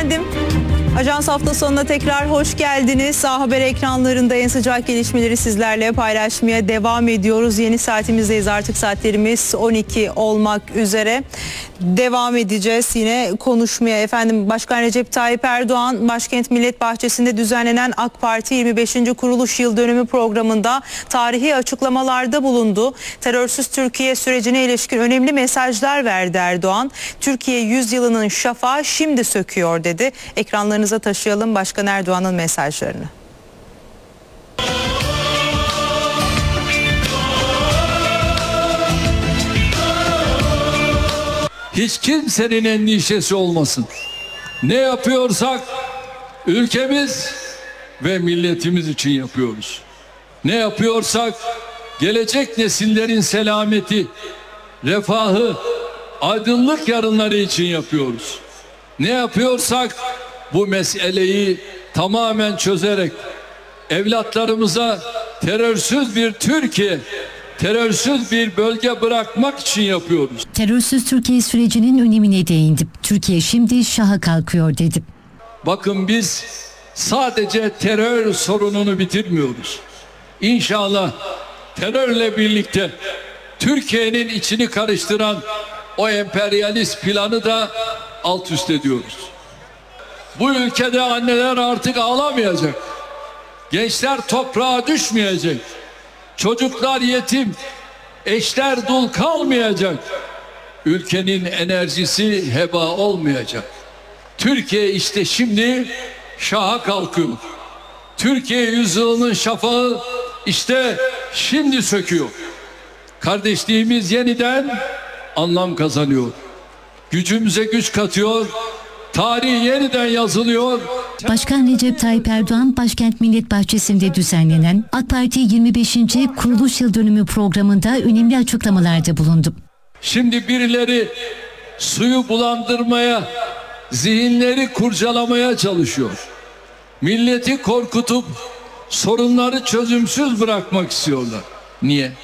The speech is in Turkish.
efendim. Ajans hafta sonuna tekrar hoş geldiniz. A Haber ekranlarında en sıcak gelişmeleri sizlerle paylaşmaya devam ediyoruz. Yeni saatimizdeyiz, artık saatlerimiz 12 olmak üzere. Devam edeceğiz yine konuşmaya efendim. Başkan Recep Tayyip Erdoğan Başkent Millet Bahçesi'nde düzenlenen AK Parti 25. kuruluş yıl dönümü programında tarihi açıklamalarda bulundu. Terörsüz Türkiye sürecine ilişkin önemli mesajlar verdi Erdoğan. Türkiye 100 yılının şafağı şimdi söküyor dedi. Ekranlarınıza taşıyalım Başkan Erdoğan'ın mesajlarını. Hiç kimsenin endişesi olmasın. Ne yapıyorsak ülkemiz ve milletimiz için yapıyoruz. Ne yapıyorsak gelecek nesillerin selameti, refahı, aydınlık yarınları için yapıyoruz. Ne yapıyorsak bu meseleyi tamamen çözerek evlatlarımıza terörsüz bir Türkiye, terörsüz bir bölge bırakmak için yapıyoruz. Terörsüz Türkiye sürecinin önemine değindi. Türkiye şimdi şaha kalkıyor dedi. Bakın biz sadece terör sorununu bitirmiyoruz. İnşallah terörle birlikte Türkiye'nin içini karıştıran o emperyalist planı da alt üst ediyoruz. Bu ülkede anneler artık ağlamayacak. Gençler toprağa düşmeyecek. Çocuklar yetim, eşler dul kalmayacak. Ülkenin enerjisi heba olmayacak. Türkiye işte şimdi şaha kalkıyor. Türkiye yüzyılının şafağı işte şimdi söküyor. Kardeşliğimiz yeniden anlam kazanıyor. Gücümüze güç katıyor. Tarih yeniden yazılıyor. Başkan Recep Tayyip Erdoğan Başkent Millet Bahçesi'nde düzenlenen AK Parti 25. kuruluş yıl dönümü programında önemli açıklamalarda bulundu. Şimdi birileri suyu bulandırmaya, zihinleri kurcalamaya çalışıyor. Milleti korkutup sorunları çözümsüz bırakmak istiyorlar. Niye?